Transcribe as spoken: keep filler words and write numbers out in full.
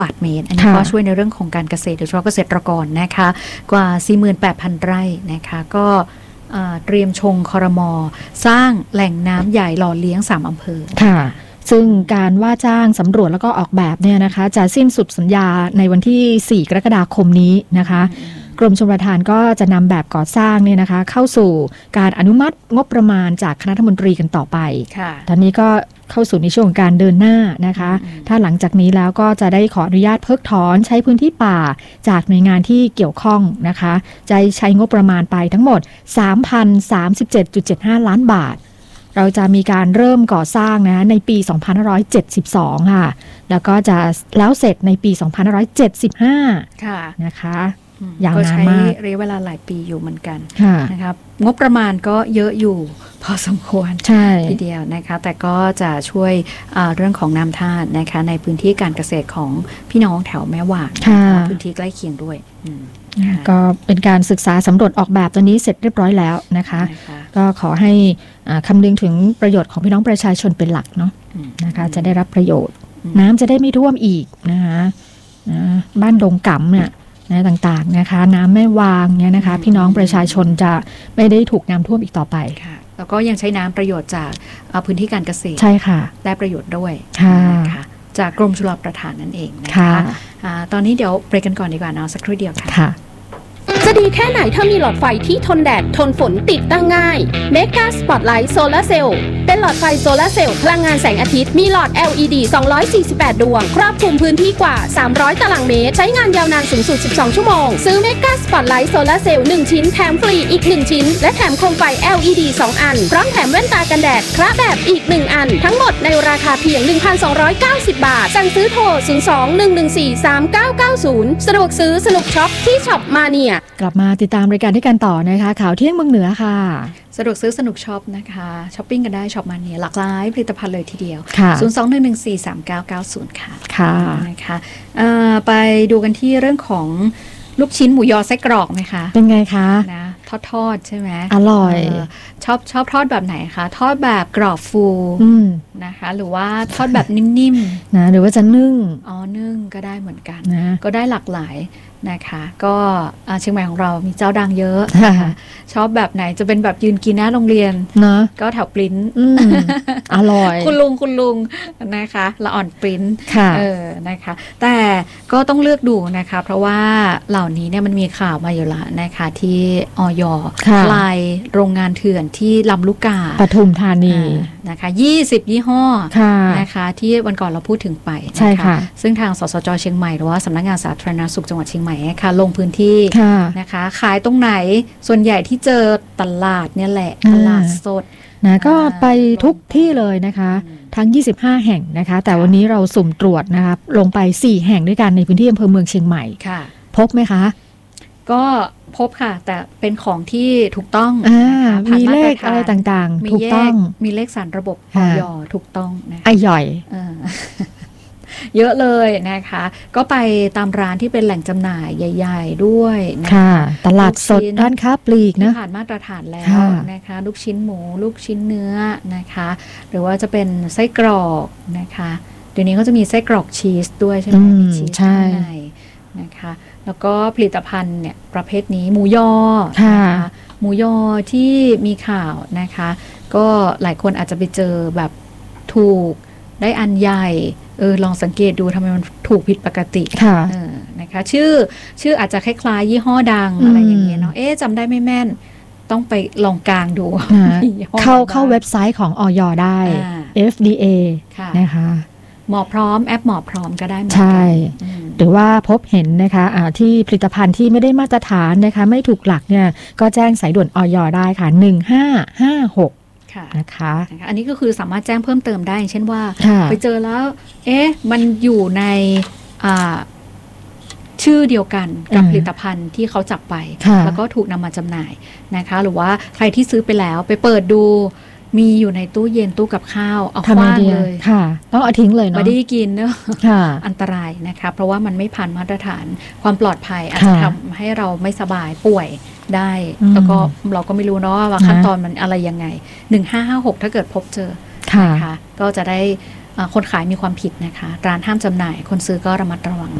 บาทเมตรอันนี้ก็ช่วยในเรื่องของการเกษตรโดยเฉพาะเกษตรกรนะคะกว่า สี่หมื่นแปดพัน ไร่นะคะก็เตรียมชงครม.สร้างแหล่งน้ำใหญ่หล่อเลี้ยงสามอำเภอค่ะซึ่งการว่าจ้างสำรวจแล้วก็ออกแบบเนี่ยนะคะจะสิ้นสุดสัญญาในวันที่สี่กรกฎาคมนี้นะคะกรมชลประทานก็จะนำแบบก่อสร้างเนี่ยนะคะเข้าสู่การอนุมัติงบประมาณจากคณะรัฐมนตรีกันต่อไปตอนนี้ก็เข้าสู่ในช่วงของการเดินหน้านะคะถ้าหลังจากนี้แล้วก็จะได้ขออนุญาตเพิกถอนใช้พื้นที่ป่าจากหน่วยงานที่เกี่ยวข้องนะคะจะใช้งบประมาณไปทั้งหมด สามพันสามสิบเจ็ดจุดเจ็ดห้า ล้านบาทเราจะมีการเริ่มก่อสร้างนะในปีสองพันห้าร้อยเจ็ดสิบสองค่ะแล้วก็จะแล้วเสร็จในปีสองพันห้าร้อยเจ็ดสิบห้าค่ะนะคะอย่างนานมากก็ใช้ระยะเวลาหลายปีอยู่เหมือนกันนะครับงบประมาณก็เยอะอยู่พอสมควรทีเดียวนะคะแต่ก็จะช่วยเรื่องของน้ำท่านะคะในพื้นที่การเกษตรของพี่น้องแถวแม่หวางพื้นที่ใกล้เคียงด้วยก็เป็นการศึกษาสำรวจออกแบบตัวนี้เสร็จเรียบร้อยแล้วนะคะก็ขอให้คำนึงถึงประโยชน์ของพี่น้องประชาชนเป็นหลักเนาะนะคะจะได้รับประโยชน์น้ำจะได้ไม่ท่วมอีกนะคะบ้านดงกำเนี่ยนะต่างๆนะคะน้ำแม่วางเนี่ยนะคะพี่น้องประชาชนจะไม่ได้ถูกน้ำท่วมอีกต่อไปค่ะแล้วก็ยังใช้น้ำประโยชน์จากพื้นที่การเกษตรใช่ค่ะได้ประโยชน์ด้วยนะคะจากกรมชลประทานนั่นเองนะคะตอนนี้เดี๋ยวเบรกกันก่อนดีกว่าเนาะสักครู่เดียวค่ะจะดีแค่ไหนถ้ามีหลอดไฟที่ทนแดดทนฝนติดตั้งง่าย Mega Spotlight Solar Cell เป็นหลอดไฟโซลาร์เซลล์พลังงานแสงอาทิตย์มีหลอด แอล อี ดี สองร้อยสี่สิบแปด ดวงครอบคลุมพื้นที่กว่าสามร้อยตารางเมตรใช้งานยาวนานสูงสุดสิบสองชั่วโมงซื้อ Mega Spotlight Solar Cell หนึ่งชิ้นแถมฟรีอีกหนึ่งชิ้นและแถมโคมไฟ แอล อี ดี สองอันพร้อมแถมแว่นตากันแดดคละแบบอีกหนึ่งอันทั้งหมดในราคาเพียง หนึ่งพันสองร้อยเก้าสิบ บาทสั่งซื้อโทรศูนย์ สอง หนึ่ง หนึ่ง สี่ สาม เก้า เก้า ศูนย์สะดวกซื้อสนุกช็อปที่ช็อปมาเนียกลับมาติดตามรายการด้วยกันต่อนะคะข่าวเที่ยงเมืองเหนือค่ะสะดวกซื้อสนุกช็อปนะคะช้อปปิ้งกันได้ช็อปมาเนี่ยหลากหลายผลิตภัณฑ์เลยทีเดียวศูนย์ สอง หนึ่ง หนึ่ง สี่ สาม เก้า เก้า ศูนย์ค่ะค่ะนะคะไปดูกันที่เรื่องของลูกชิ้นหมูยอไส้กรอกไหมคะเป็นไงคะนะทอดทอดใช่ไหมอร่อยชอบชอบทอดแบบไหนคะทอดแบบกรอบฟูนะคะหรือว่าทอดแบบนิ่มๆนะหรือว่าจะนึ่งอ๋อนึ่งก็ได้เหมือนกันนะก็ได้หลากหลายนะคะก็เชียงใหม่ของเรามีเจ้าดังเยอะ ชอบแบบไหนจะเป็นแบบยืนกินหน้าโรงเรียนนะก็แถวปริ้นอร่อยคุณลุงคุณลุงนะคะละอ่อนปริ้นเออนะคะแต่ก็ต้องเลือกดูนะคะเพราะว่าเหล่านี้เนี่ยมันมีข่าวมาอยู่แล้วนะคะที่อย.คลายโรงงานเถื่อนที่ลำลูกกาปทุมธานีนะคะยี่สิบยี่ห้อนะคะที่วันก่อนเราพูดถึงไปใช่ค่ะซึ่งทางสสจ.เชียงใหม่หรือว่าสำนักงานสาธารณสุขจังหวัดเชียงใหม่ค่ะลงพื้นที่นะคะขายตรงไหนส่วนใหญ่ที่เจอตลาดเนี่ยแหละตลาดสดนะก็ไปทุกที่เลยนะคะทั้งยี่สิบห้าแห่งนะคะแต่วันนี้เราสุ่มตรวจนะคะลงไปสี่แห่งด้วยกันในพื้นที่อำเภอเมืองเชียงใหม่พบไหมคะก็พบค่ะแต่เป็นของที่ถูกต้องนะคะมีเลขอะไรต่างๆถูกต้องมีเลขสารระบบอย.ถูกต้องนะคะไอ้ย่อยเยอะเลยนะคะก็ไปตามร้านที่เป็นแหล่งจำหน่ายใหญ่ๆด้วยนะคะตลาดสดร้านค้าปลีกนะผ่านมาตรฐานแล้วนะคะลูกชิ้นหมูลูกชิ้นเนื้อนะคะหรือว่าจะเป็นไส้กรอกนะคะเดี๋ยวนี้ก็จะมีไส้กรอกชีสด้วยใช่ไหมมีชีสข้างในนะคะแล้วก็ผลิตภัณฑ์เนี่ยประเภทนี้หมูยอนะคะหมูยอที่มีข่าวนะคะก็หลายคนอาจจะไปเจอแบบถูกได้อันใหญ่เออลองสังเกตดูทำไมมันถูกผิดปกติเออนะคะชื่อชื่ออาจจะคล้ายๆยี่ห้อดังอะไรอย่างเงี้ยเนาะเอ๊ะจำได้ไม่แม่นต้องไปลองกลางดูเข้าเข้าเว็บไซต์ของอย.ได้ เอฟ ดี เอ นะคะหมอพร้อมแอปหมอพร้อมก็ได้เหมือนกันใช่หรือว่าพบเห็นนะคะที่ผลิตภัณฑ์ที่ไม่ได้มาตรฐานนะคะไม่ถูกหลักเนี่ยก็แจ้งสายด่วนอย.ได้ค่ะหนึ่งห้าห้าหกนะคะอันนี้ก็คือสามารถแจ้งเพิ่มเติมได้เช่นว่าไปเจอแล้วเอ๊ะมันอยู่ในชื่อเดียวกันกับผลิตภัณฑ์ที่เขาจับไปแล้วก็ถูกนำมาจำหน่ายนะคะหรือว่าใครที่ซื้อไปแล้วไปเปิดดูมีอยู่ในตู้เย็นตู้กับข้าวเอาคว้างเลยค่ะต้องเอาทิ้งเลยเนาะไม่ได้กินเนอะอันตรายนะคะเพราะว่ามันไม่ผ่านมาตรฐานความปลอดภัยอาจจะทำให้เราไม่สบายป่วยได้แล้วก็เราก็ไม่รู้เนาะว่าขั้นตอนมันอะไรยังไงหนึ่งห้าห้าหกถ้าเกิดพบเจอนะคะก็จะได้คนขายมีความผิดนะคะร้านห้ามจำหน่ายคนซื้อก็ระมัดระวัง